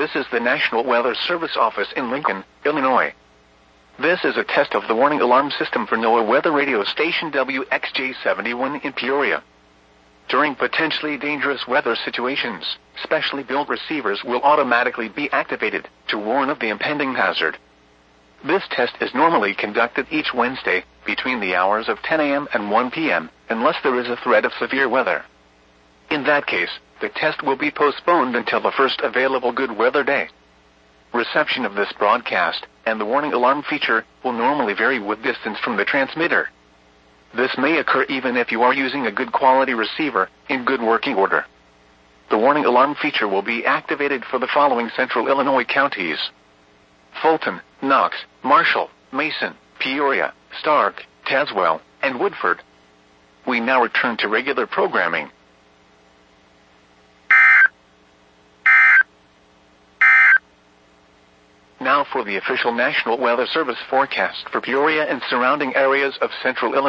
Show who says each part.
Speaker 1: This is the National Weather Service office in Lincoln, Illinois. This is a test of the warning alarm system for NOAA weather radio station WXJ71 in Peoria. During potentially dangerous weather situations, specially built receivers will automatically be activated to warn of the impending hazard. This test is normally conducted each Wednesday between the hours of 10 a.m. and 1 p.m. unless there is a threat of severe weather. In that case, the test will be postponed until the first available good weather day. Reception of this broadcast and the warning alarm feature will normally vary with distance from the transmitter. This may occur even if you are using a good quality receiver in good working order. The warning alarm feature will be activated for the following central Illinois counties: Fulton, Knox, Marshall, Mason, Peoria, Stark, Tazewell, and Woodford. We now return to regular programming. Now for the official National Weather Service forecast for Peoria and surrounding areas of central Illinois.